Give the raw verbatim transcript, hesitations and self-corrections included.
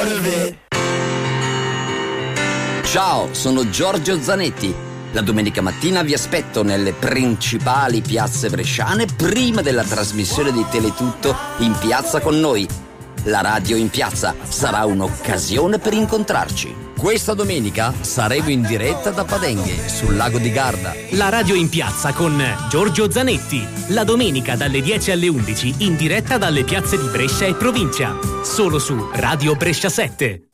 Ciao, sono Giorgio Zanetti. La domenica mattina vi aspetto nelle principali piazze bresciane prima della trasmissione di Teletutto In Piazza con noi. La radio in piazza sarà un'occasione per incontrarci. Questa domenica saremo in diretta da Padenghe, sul lago di Garda. La radio in piazza con Giorgio Zanetti. La domenica dalle dieci alle undici in diretta dalle piazze di Brescia e provincia. Solo su Radio Brescia sette.